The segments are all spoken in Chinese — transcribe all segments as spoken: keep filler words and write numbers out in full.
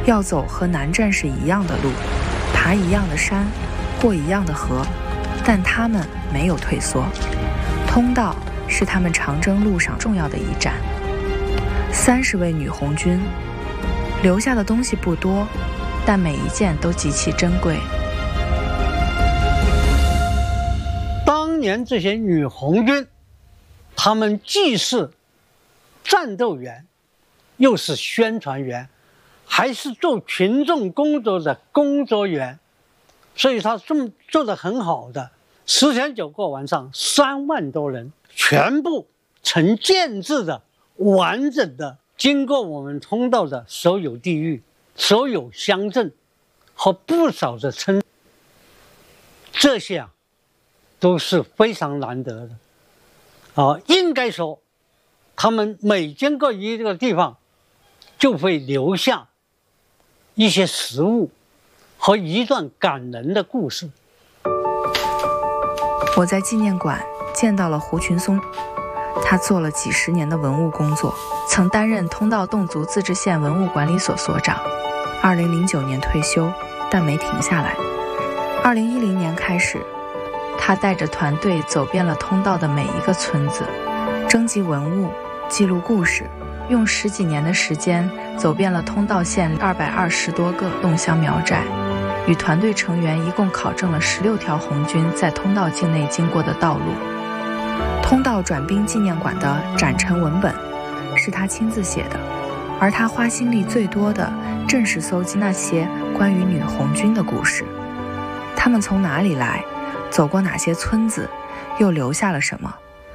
要走和男战士一样的路，爬一样的山，过一样的河，但他们没有退缩。通道是他们长征路上重要的一站。三十位女红军留下的东西不多，但每一件都极其珍贵。 当年这些女红军，她们既是战斗员，又是宣传员，还是做群众工作的工作员，所以她做做得很好的。十天九个晚上，三万多人全部成建制的、完整的，经过我们通道的所有地域、所有乡镇和不少的村，这些啊都是非常难得的。啊，应该说，他们每经过一个地方，就会留下一些实物和一段感人的故事。 我在纪念馆见到了胡群松，他做了几十年的文物工作，曾担任通道侗族自治县文物管理所所长。二零零九年退休，但没停下来。二零一零年开始，他带着团队走遍了通道的每一个村子，征集文物，记录故事，用十几年的时间走遍了通道县二百二十多个侗乡苗寨，与团队成员一共考证了十六条红军在通道境内经过的道路。通道转兵纪念馆的展陈文本是他亲自写的，而他花心力最多的正是搜集那些关于女红军的故事。他们从哪里来，走过哪些村子，又留下了什么？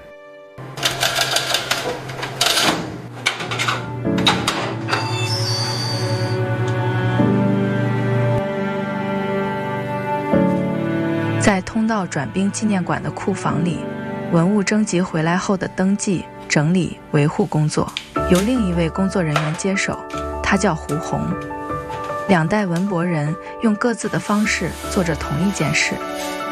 在通道转兵纪念馆的库房里，文物征集回来后的登记、整理、维护工作由另一位工作人员接手，他叫胡红。两代文博人用各自的方式做着同一件事。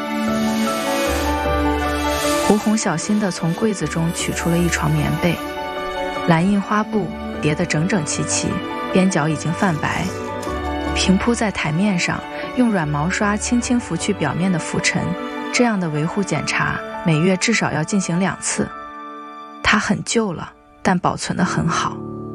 胡红小心地从柜子中取出了一床棉被，蓝印花布叠得整整齐齐，边角已经泛白，平铺在台面上，用软毛刷轻轻拂去表面的浮尘。这样的维护检查每月至少要进行两次。它很旧了，但保存得很好。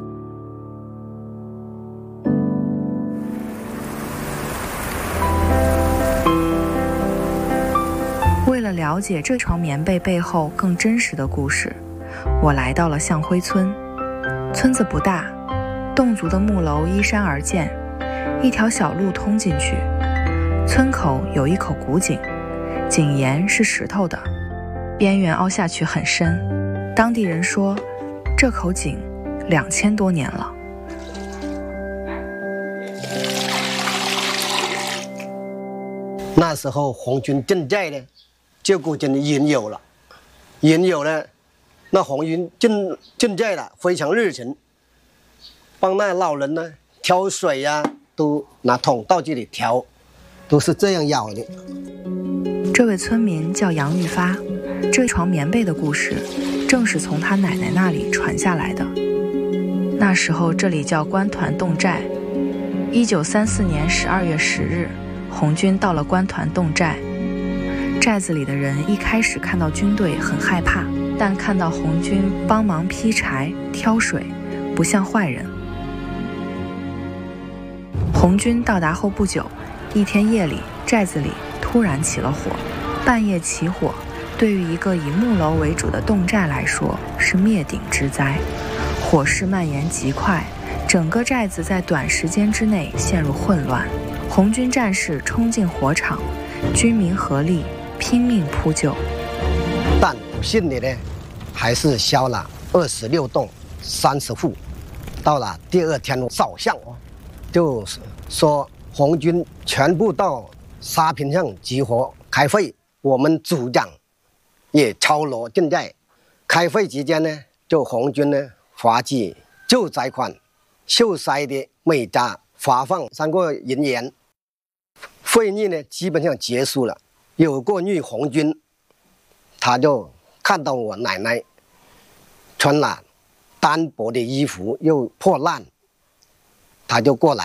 为了了解这床棉被背后更真实的故事，我来到了向辉村。村子不大，侗族的木楼依山而建，一条小路通进去。村口有一口古井，井沿是石头的，边缘凹下去很深。当地人说，这口井两千多年了。 那时候红军进寨呢，就估计引有了，引有呢，那红军进进寨了，非常热情，帮那老人呢挑水呀、啊，都拿桶到这里挑，都是这样舀的。 这位村民叫杨玉发，这床棉被的故事正是从他奶奶那里传下来的。那时候这里叫关团侗寨。一九三四年十二月十日，红军到了关团侗寨。寨子里的人一开始看到军队很害怕，但看到红军帮忙劈柴、挑水，不像坏人。红军到达后不久，一天夜里，寨子里突然起了火。半夜起火，对于一个以木楼为主的侗寨来说是灭顶之灾。火势蔓延极快，整个寨子在短时间之内陷入混乱。红军战士冲进火场，军民合力拼命扑救。 但不幸的呢，还是烧了二十六栋三十户。到了第二天早上哦，就说红军全部到沙坪上集合开会。我们组长也操劳进寨。开会期间呢，就红军呢发起救灾款、秀灾的每家发放三个银元。会议呢基本上结束了。有个女红军，她就看到我奶奶穿了单薄的衣服又破烂，她就过来